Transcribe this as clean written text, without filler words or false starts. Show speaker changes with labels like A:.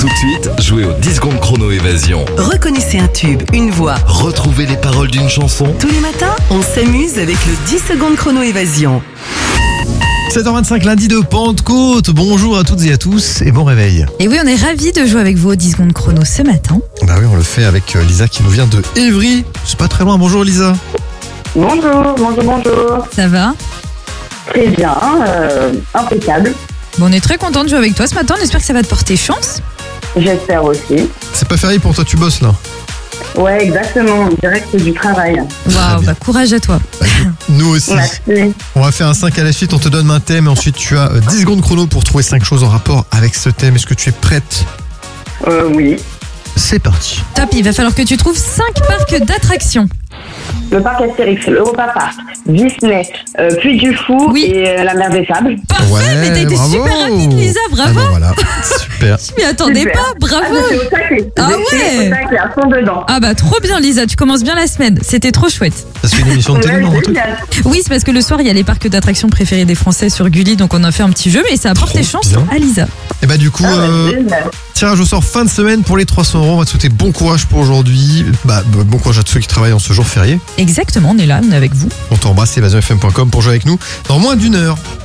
A: Tout de suite, jouez au 10 secondes chrono évasion.
B: Reconnaissez un tube, une voix.
A: Retrouvez les paroles d'une chanson.
B: Tous les matins, on s'amuse avec le 10 secondes chrono évasion.
C: 7h25, lundi de Pentecôte. Bonjour à toutes et à tous et bon réveil.
D: Et oui, on est ravis de jouer avec vous au 10 secondes chrono ce matin.
C: Bah oui, on le fait avec Lisa qui nous vient de Évry. C'est pas très loin. Bonjour Lisa.
E: Bonjour.
D: Ça va?
E: Très bien, impeccable.
D: Bon, on est très content de jouer avec toi ce matin. On espère que ça va te porter chance.
E: J'espère aussi.
C: C'est pas férié pour toi, tu bosses là.
E: Ouais, exactement. Je dirais que c'est du travail.
D: Waouh,
C: bien.
D: bah courage à toi.
C: Nous aussi.
E: Merci.
C: On va faire un 5 à la suite. On te donne un thème et ensuite tu as 10 secondes chrono pour trouver 5 choses en rapport avec ce thème. Est-ce que tu es prête?
E: Oui.
C: C'est parti.
D: Top, il va falloir que tu trouves 5 parcs d'attractions.
E: Le parc Astérix, l'Europa Park, Disney, Puy du Fou
D: Oui.
E: et la mer des Sables.
D: Parfait, mais t'as été
C: bravo.
D: super rapide, Lisa, bravo.
C: Ah ben voilà, super.
D: Je m'y attendais
E: Super.
D: pas, bravo.
E: C'est au taquet.
D: Ah
E: Je suis
D: ouais.
E: au taquet, à fond dedans.
D: Ah bah trop bien Lisa, tu commences bien la semaine. C'était trop chouette.
C: Parce qu'une émission de télé, non, un truc.
E: génial.
D: Oui, c'est parce que le soir, il y a les parcs d'attractions préférés des Français sur Gulli, donc on a fait un petit jeu, mais ça a porté
C: Trop
D: chance
C: bien.
D: à Lisa.
C: Et bah du coup,
E: Génial.
C: tirage au sort fin de semaine pour les 300 €. On va te souhaiter bon courage pour aujourd'hui. Bon courage à tous ceux qui travaillent en ce jour férié.
D: Exactement, on est là, on est avec vous.
C: On t'embrasse, évasionfm.com pour jouer avec nous dans moins d'1 heure.